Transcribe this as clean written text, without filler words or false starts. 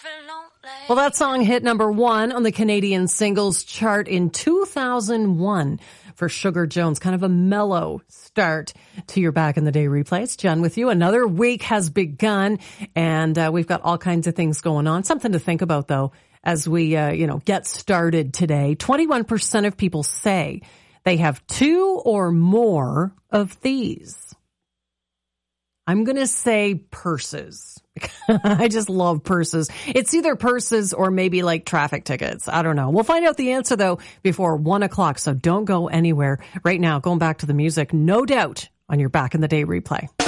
Well, that song hit number 1 on the Canadian singles chart in 2001 for Sugar Jones. Kind of a mellow start to your Back in the Day replay. It's Jen with you. Another week has begun, and we've got all kinds of things going on. Something to think about, though, as we, get started today. 21% of people say they have 2 or more of these. I'm going to say purses. I just love purses. It's either purses or maybe like traffic tickets. I don't know. We'll find out the answer, though, before 1 o'clock. So don't go anywhere right now. Going back to the music, No Doubt, on your Back in the Day replay.